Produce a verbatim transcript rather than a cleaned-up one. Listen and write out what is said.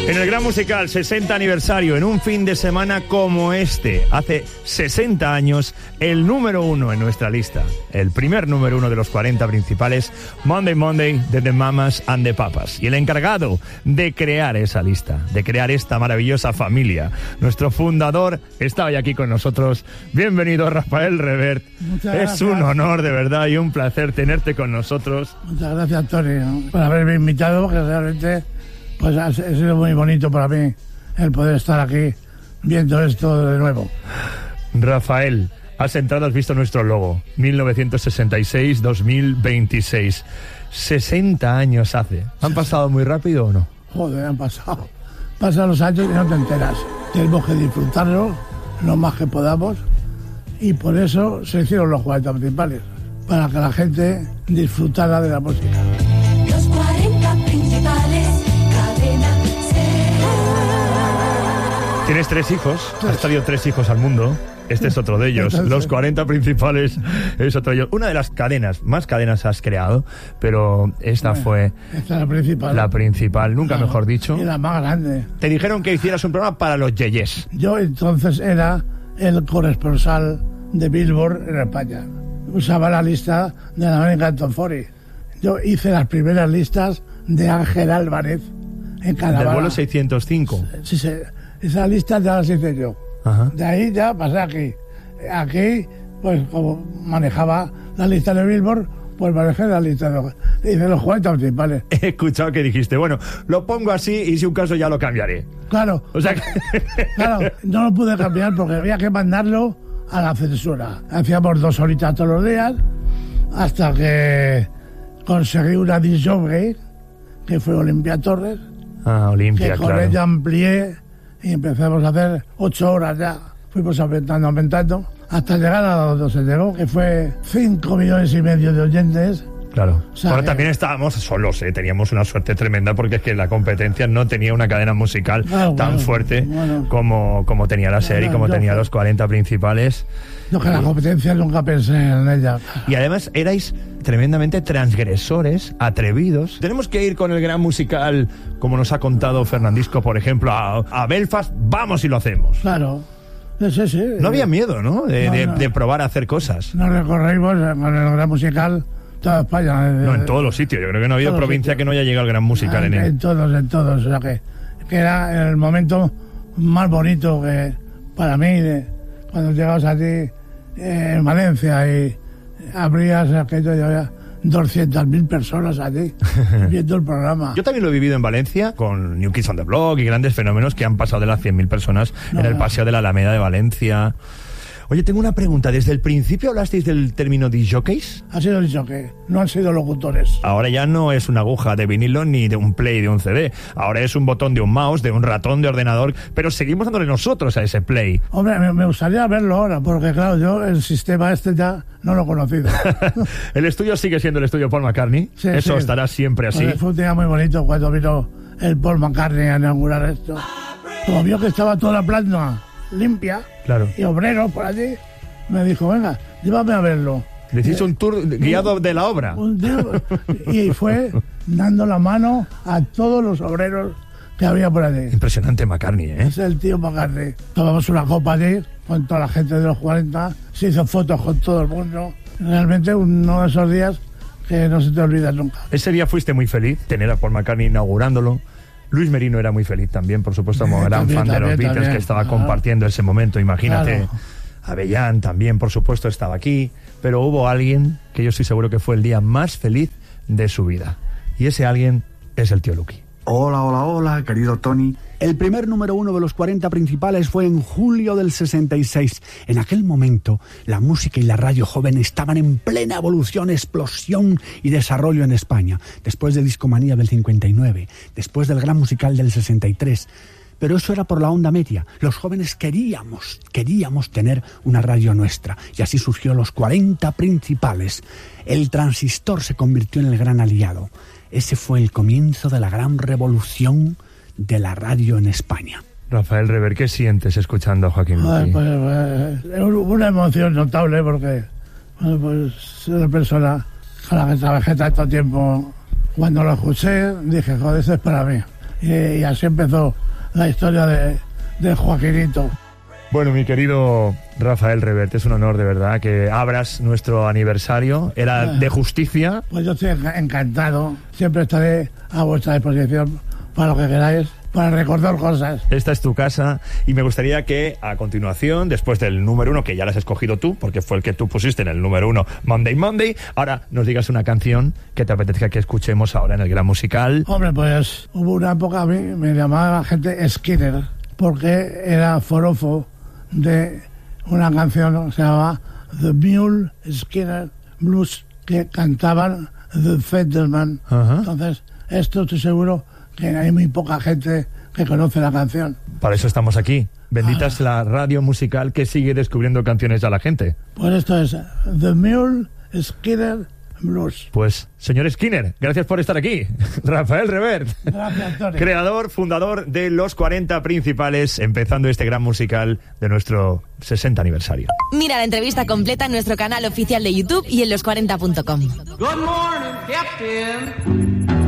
En el Gran Musical sesenta aniversario, en un fin de semana como este, hace sesenta años, el número uno en nuestra lista, el primer número uno de los cuarenta principales, Monday Monday de The Mamas and the Papas. Y el encargado de crear esa lista, de crear esta maravillosa familia, nuestro fundador, está hoy aquí con nosotros. Bienvenido, Rafael Revert. Muchas es gracias. un honor, de verdad, y un placer tenerte con nosotros. Muchas gracias, Antonio, por haberme invitado, que realmente pues ha sido muy bonito para mí el poder estar aquí viendo esto de nuevo. Rafael, has entrado, has visto nuestro logo, mil novecientos sesenta y seis dos mil veintiséis. sesenta años hace. ¿Han pasado muy rápido o no? Joder, han pasado. Pasan los años y no te enteras. Tenemos que disfrutarlo lo más que podamos y por eso se hicieron los cuarenta principales, para que la gente disfrutara de la música. Los cuarenta principales, cadena cero. Tienes tres hijos, has traído tres hijos al mundo. Este es otro de ellos. Los cuarenta principales es otro de ellos. Una de las cadenas, más cadenas has creado, pero esta Bueno, fue esta es la principal. la principal, nunca Claro, mejor dicho. Y la más grande. Te dijeron que hicieras un programa para los yeyes. Yo entonces era el corresponsal de Billboard en España. Usaba la lista de la American Top cuarenta. Yo hice las primeras listas de Ángel Álvarez en Canadá. Del vuelo seiscientos cinco. Sí, sí, esa lista ya las hice yo. Ajá. De ahí ya pasé aquí. Aquí, pues como manejaba la lista de Billboard, pues manejé la lista de, de los cuarenta principales. He escuchado que dijiste, bueno, lo pongo así y si un caso ya lo cambiaré. Claro, O sea que... claro, no lo pude cambiar porque había que mandarlo a la censura. Hacíamos dos horitas todos los días hasta que conseguí una disc jockey, que fue Olimpia Torres, Ah, Olimpia, que con claro. ella amplié y empezamos a hacer ocho horas ya. Fuimos aumentando, aumentando, hasta llegar a donde se llegó, que fue cinco millones y medio de oyentes. Claro. O sea, Ahora que- también estábamos solos, ¿eh? Teníamos una suerte tremenda porque es que la competencia no tenía una cadena musical Claro, tan bueno, fuerte bueno. como, como tenía la serie, Claro, como yo- tenía los cuarenta principales. Yo que la competencia nunca pensé en ella. Y además erais tremendamente transgresores, atrevidos. Tenemos que ir con el gran musical, como nos ha contado Fernandisco, por ejemplo, a, a Belfast. Vamos y lo hacemos. Claro. Sí, sí. No había miedo, ¿no? De, No, de- no. de probar a hacer cosas. Nos recorrimos con el gran musical toda España. No, en todos los sitios. Yo creo que no ha habido Todos los provincia sitios. que no haya llegado al gran musical en, en él. en todos, en todos. O sea que, que era el momento más bonito que para mí, de, cuando llegabas allí eh, en Valencia y abrías aquello y había doscientas mil personas allí viendo el programa. Yo también lo he vivido en Valencia con New Kids on the Block y grandes fenómenos que han pasado de las cien mil personas No, en el no. Paseo de la Alameda de Valencia. Oye, tengo una pregunta. ¿Desde el principio hablasteis del término disc jockeys? Ha sido dicho que no han sido locutores. Ahora ya no es una aguja de vinilo ni de un play de un C D. Ahora es un botón de un mouse, de un ratón de ordenador, pero seguimos dándole nosotros a ese play. Hombre, me, me gustaría verlo ahora, porque claro, yo el sistema este ya no lo he conocido. El estudio sigue siendo el estudio Paul McCartney. Sí, Eso sí. estará siempre así. Pues fue un día muy bonito cuando vino el Paul McCartney a inaugurar esto. Como vio que estaba toda la planta limpia Claro. y obreros por allí, me dijo, venga, llévame a verlo. Le hiciste un tour guiado de la obra. Un tío, y fue dando la mano a todos los obreros que había por allí. Impresionante McCartney, ¿eh? Es el tío McCartney. Tomamos una copa allí con toda la gente de los cuarenta, se hizo fotos con todo el mundo. Realmente uno de esos días que no se te olvida nunca. Ese día fuiste muy feliz, tener a Paul McCartney inaugurándolo. Luis Merino era muy feliz también, por supuesto, como Eh, gran también, fan de los también, Beatles, también. que estaba Claro. compartiendo ese momento, imagínate. Claro. Avellán también, por supuesto, estaba aquí. Pero hubo alguien que yo estoy seguro que fue el día más feliz de su vida. Y ese alguien es el tío Luqui. Hola, hola, hola, querido Tony. El primer número uno de los cuarenta principales fue en julio del sesenta y seis. En aquel momento, la música y la radio joven estaban en plena evolución, explosión y desarrollo en España. Después de Discomanía del cincuenta y nueve, después del Gran Musical del sesenta y tres. Pero eso era por la onda media. Los jóvenes queríamos, queríamos tener una radio nuestra. Y así surgió los cuarenta principales. El transistor se convirtió en el gran aliado. Ese fue el comienzo de la gran revolución de la radio en España. Rafael Revert, ¿qué sientes escuchando a Joaquín Ay, Luqui? pues, pues, es una emoción notable porque bueno, pues, soy una persona con la que trabajé tanto tiempo. Cuando lo escuché dije, joder, esto es para mí. y, y así empezó la historia de, de Joaquinito. Bueno, mi querido Rafael Revert, es un honor de verdad que abras nuestro aniversario. Era de justicia. Pues yo estoy encantado. Siempre estaré a vuestra disposición para lo que queráis, para recordar cosas. Esta es tu casa y me gustaría que a continuación, después del número uno, que ya lo has escogido tú, porque fue el que tú pusiste en el número uno, Monday Monday, ahora nos digas una canción que te apetezca que escuchemos ahora en el Gran Musical. Hombre, pues hubo una época, a mí me llamaba la gente Skinner, porque era forofo de una canción que se llamaba The Mule Skinner Blues, que cantaban The Federman. Ajá. Entonces, esto estoy seguro que hay muy poca gente que conoce la canción. Para eso estamos aquí. Bendita es la radio musical que sigue descubriendo canciones a la gente. Pues esto es The Mule Skinner Blues. Pues, señor Skinner, gracias por estar aquí. Rafael Revert. Gracias, Tony. Creador, fundador de Los cuarenta Principales, empezando este gran musical de nuestro sesenta aniversario. Mira la entrevista completa en nuestro canal oficial de YouTube y en los cuarenta punto com. Good morning, Captain.